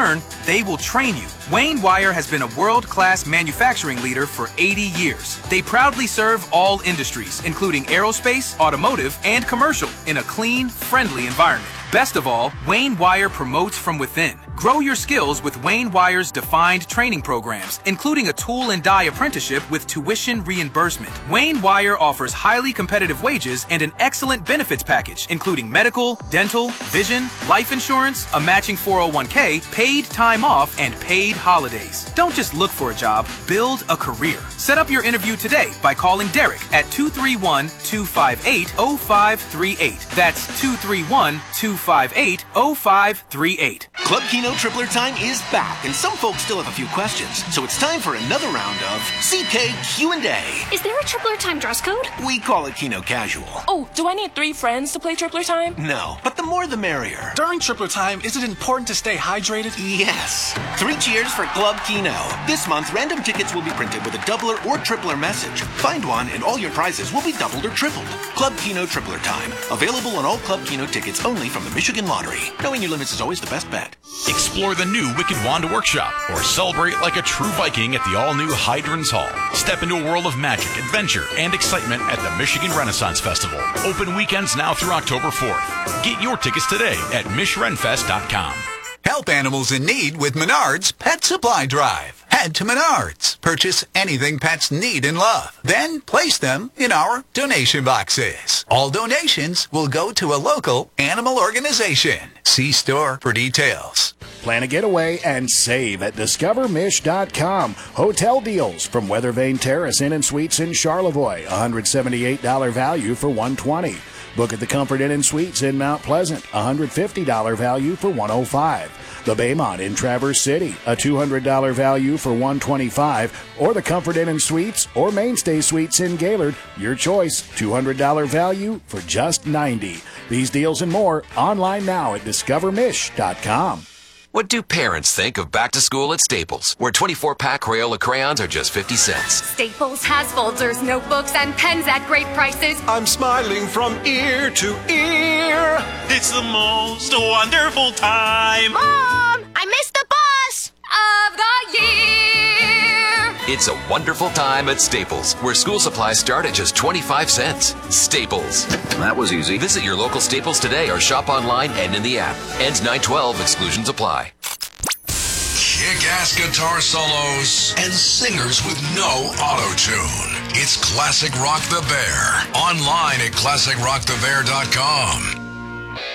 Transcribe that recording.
learn, they will train you. Wayne Wire has been a world-class manufacturing leader for 80 years. They proudly serve all industries, including aerospace, automotive, and commercial, in a clean, friendly environment. Best of all, Wayne Wire promotes from within. Grow your skills with Wayne Wire's defined training programs, including a tool and die apprenticeship with tuition reimbursement. Wayne Wire offers highly competitive wages and an excellent benefits package, including medical, dental, vision, life insurance, a matching 401k, paid time off, and paid holidays. Don't just look for a job, build a career. Set up your interview today by calling Derek at 231-258-0538. That's 231-258-0538. Club Keno Tripler Time is back, and some folks still have a few questions. So it's time for another round of CK Q&A. Is there a Tripler Time dress code? We call it Keno Casual. Oh, do I need 3 friends to play Tripler Time? No, but the more the merrier. During Tripler Time, is it important to stay hydrated? Yes. 3 cheers for Club Keno. This month, random tickets will be printed with a doubler or tripler message. Find one, and all your prizes will be doubled or tripled. Club Keno Tripler Time. Available on all Club Keno tickets only from the Michigan Lottery. Knowing your limits is always the best bet. Explore the new Wicked Wand Workshop or celebrate like a true Viking at the all-new Hydrons Hall. Step into a world of magic, adventure, and excitement at the Michigan Renaissance Festival. Open weekends now through October 4th. Get your tickets today at MishRenFest.com. Help animals in need with Menards Pet Supply Drive. Head to Menards. Purchase anything pets need and love. Then place them in our donation boxes. All donations will go to a local animal organization. See store for details. Plan a getaway and save at DiscoverMish.com. Hotel deals from Weathervane Terrace Inn and Suites in Charlevoix. $178 value for $120. Book at the Comfort Inn and Suites in Mount Pleasant. $150 value for $105. The Baymont in Traverse City, a $200 value for $125, or the Comfort Inn and Suites or Mainstay Suites in Gaylord, your choice, $200 value for just $90. These deals and more online now at DiscoverMish.com. What do parents think of back to school at Staples, where 24-pack Crayola crayons are just 50 cents? Staples has folders, notebooks, and pens at great prices. I'm smiling from ear to ear. It's the most wonderful time. Mom, I missed the bus of the year. It's a wonderful time at Staples, where school supplies start at just 25 cents. Staples. That was easy. Visit your local Staples today or shop online and in the app. Ends 9/12. Exclusions apply. Kick-ass guitar solos and singers with no auto-tune. It's Classic Rock the Bear. Online at ClassicRockTheBear.com.